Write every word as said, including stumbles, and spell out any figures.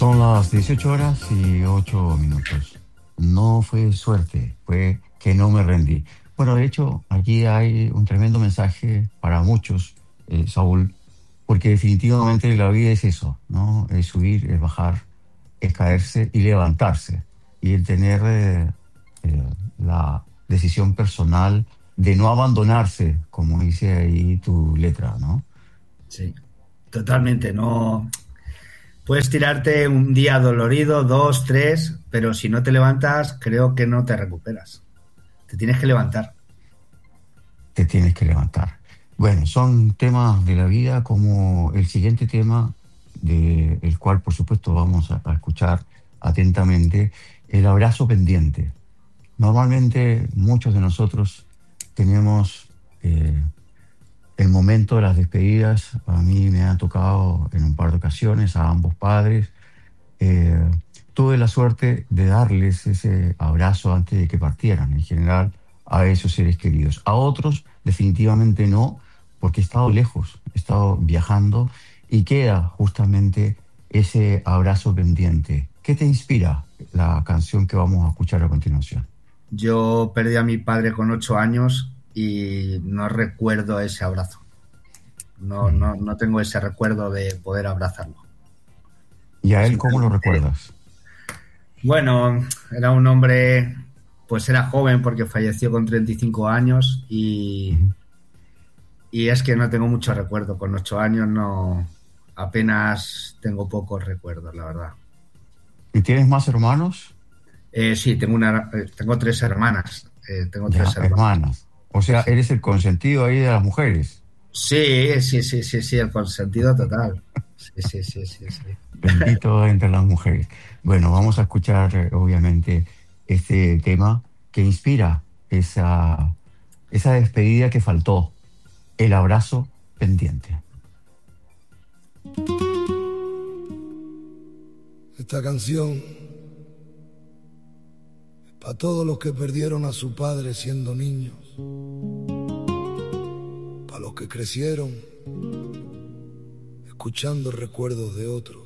Son las dieciocho horas y ocho minutos. No fue suerte, fue que no me rendí. Bueno, de hecho, aquí hay un tremendo mensaje para muchos, eh, Saúl, porque definitivamente la vida es eso, ¿no? Es subir, es bajar, es caerse y levantarse. Y el tener eh, eh, la decisión personal de no abandonarse, como dice ahí tu letra, ¿no? Sí, totalmente. No puedes tirarte un día dolorido, dos, tres, pero si no te levantas, creo que no te recuperas. Te tienes que levantar. Te tienes que levantar. Bueno, son temas de la vida como el siguiente tema, de el cual por supuesto vamos a, a escuchar atentamente, el abrazo pendiente. Normalmente muchos de nosotros tenemos eh, el momento de las despedidas. A mí me ha tocado en un par de ocasiones a ambos padres. Eh, Tuve la suerte de darles ese abrazo antes de que partieran, en general, a esos seres queridos. A otros, definitivamente no, porque he estado lejos, he estado viajando y queda justamente ese abrazo pendiente. ¿Qué te inspira la canción que vamos a escuchar a continuación? Yo perdí a mi padre con ocho años y no recuerdo ese abrazo. No, Mm. no, no tengo ese recuerdo de poder abrazarlo. ¿Y a él cómo lo Simplemente, recuerdas? bueno, era un hombre, pues era joven porque falleció con treinta y cinco años y, Ujú. y es que no tengo mucho recuerdo. Con ocho años no, apenas tengo pocos recuerdos, la verdad. ¿Y tienes más hermanos? Eh, sí, tengo una, eh, tengo tres hermanas. Eh, tengo tres Ya, hermanas. hermanas. O sea, Sí. eres el consentido ahí de las mujeres. Sí, sí, sí, sí, sí, el consentido total. Sí, sí, sí, sí, sí. Bendito entre las mujeres. Bueno, vamos a escuchar eh, obviamente este tema que inspira esa, esa despedida que faltó, el abrazo pendiente. Esta canción es para todos los que perdieron a su padre siendo niños, para los que crecieron escuchando recuerdos de otros,